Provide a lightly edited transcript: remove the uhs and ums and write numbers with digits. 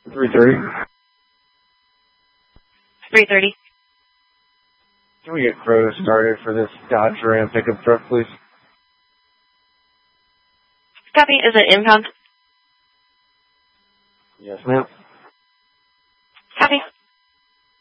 3:30. 3:30. Can we get Crota started for this Dodge Ram pickup truck, please? Copy. Is it impound? Yes, ma'am. Copy.